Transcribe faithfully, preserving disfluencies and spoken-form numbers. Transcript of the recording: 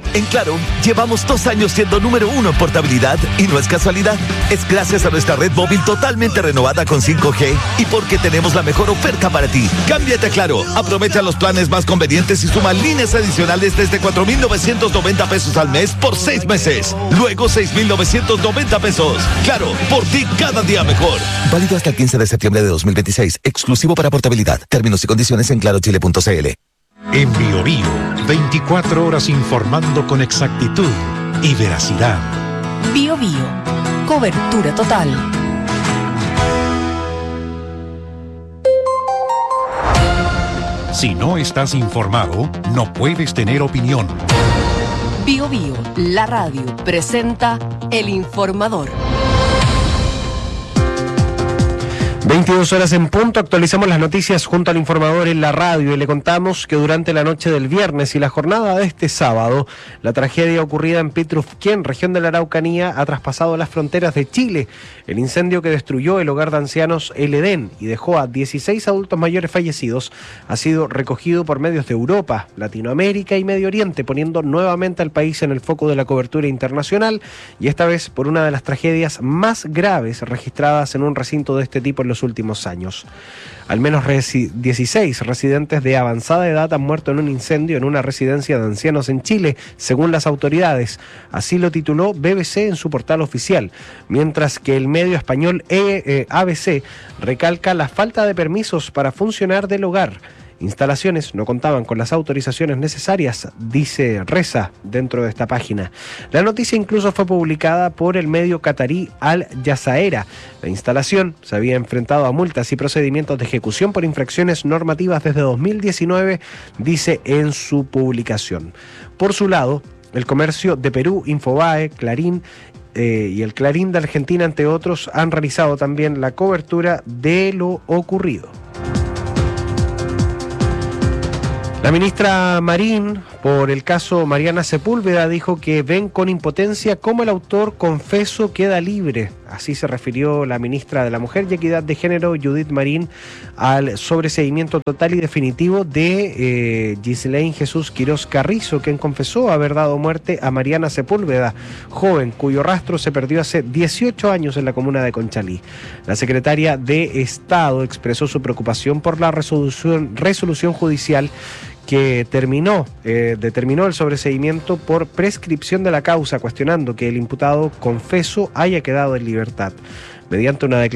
En Claro, llevamos dos años siendo número uno en portabilidad y no es casualidad. Es gracias a nuestra red móvil totalmente renovada con cinco G y porque tenemos la mejor oferta para ti. Cámbiate a Claro, aprovecha los planes más convenientes y suma líneas adicionales desde cuatro mil novecientos noventa pesos al mes por seis meses. Luego seis mil novecientos noventa pesos. Claro, por ti cada día mejor. Válido hasta el quince de septiembre de dos mil veintiséis. Exclusivo para portabilidad. Términos y condiciones en claro chile punto c l. En Bio Bio, veinticuatro horas informando con exactitud y veracidad. Bio Bio, cobertura total. Si no estás informado, no puedes tener opinión. Bio Bio, la radio, presenta El Informador. veintidós horas en punto, actualizamos las noticias junto al informador en la radio y le contamos que durante la noche del viernes y la jornada de este sábado, la tragedia ocurrida en Pitrufquén, región de la Araucanía, ha traspasado las fronteras de Chile. El incendio que destruyó el hogar de ancianos El Edén y dejó a dieciséis adultos mayores fallecidos ha sido recogido por medios de Europa, Latinoamérica y Medio Oriente, poniendo nuevamente al país en el foco de la cobertura internacional y esta vez por una de las tragedias más graves registradas en un recinto de este tipo en los últimos años. Al menos resi- dieciséis residentes de avanzada edad han muerto en un incendio en una residencia de ancianos en Chile, según las autoridades. Así lo tituló B B C en su portal oficial, mientras que el medio español e- eh, A B C recalca la falta de permisos para funcionar del hogar. Instalaciones no contaban con las autorizaciones necesarias, dice Reza dentro de esta página. La noticia incluso fue publicada por el medio catarí Al Jazeera. La instalación se había enfrentado a multas y procedimientos de ejecución por infracciones normativas desde dos mil diecinueve, dice en su publicación. Por su lado, el Comercio de Perú, Infobae, Clarín eh, y el Clarín de Argentina, entre otros, han realizado también la cobertura de lo ocurrido. La ministra Marín, por el caso Mariana Sepúlveda, dijo que ven con impotencia cómo el autor confeso queda libre. Así se refirió la ministra de la Mujer y Equidad de Género, Judith Marín, al sobreseimiento total y definitivo de eh, Ghislaine Jesús Quirós Carrizo, quien confesó haber dado muerte a Mariana Sepúlveda, joven cuyo rastro se perdió hace dieciocho años en la comuna de Conchalí. La secretaria de Estado expresó su preocupación por la resolución, resolución judicial que terminó, eh, determinó el sobreseimiento por prescripción de la causa, cuestionando que el imputado confeso haya quedado en libertad. Mediante una declaración